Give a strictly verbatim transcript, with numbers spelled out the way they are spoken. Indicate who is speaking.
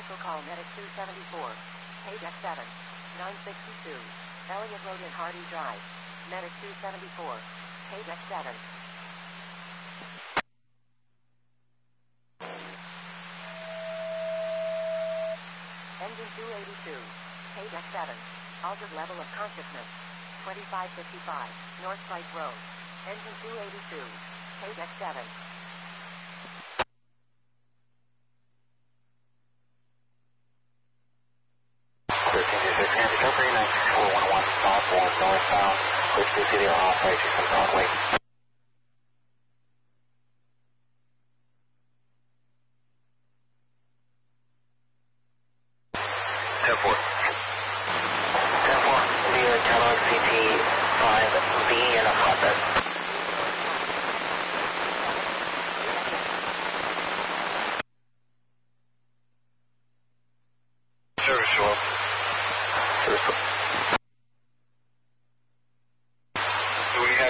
Speaker 1: Special call Medic two seventy-four. Page X seven. nine sixty-two. Elliott Road in Hardy Drive. Medic two seventy-four. Page X seven. Engine two eighty-two. Page X seven. Altered level of consciousness. twenty-five fifty-five. North Pike Road. Engine two eighty-two. Page X seven.
Speaker 2: Recovery nine six four one one southbound northbound, Whiskey City on operation from Broadway. ten four. ten four, via Kellogg C T five B in a flatbed. Service roll. Service roll. Do we have